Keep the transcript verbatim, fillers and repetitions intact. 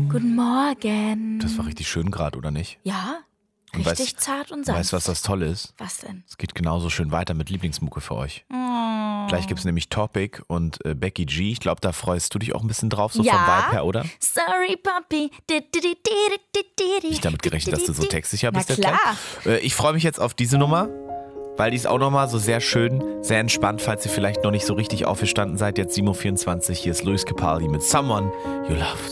Guten Morgen. Das war richtig schön gerade, oder nicht? Ja, Und richtig weißt, zart und sanft. Weißt du, was das Tolle ist? Was denn? Es geht genauso schön weiter mit Lieblingsmucke für euch. Oh. Gleich gibt es nämlich Topic und äh, Becky G. Ich glaube, da freust du dich auch ein bisschen drauf, so Ja. vom Vibe her, oder? Sorry, Papi. Nicht damit gerechnet, dass du so textsicher Na bist. jetzt klar. gleich. Äh, ich freue mich jetzt auf diese Nummer, weil die ist auch nochmal so sehr schön, sehr entspannt, falls ihr vielleicht noch nicht so richtig aufgestanden seid. Jetzt sieben Uhr vierundzwanzig, hier ist Luis Capaldi mit Someone You Love.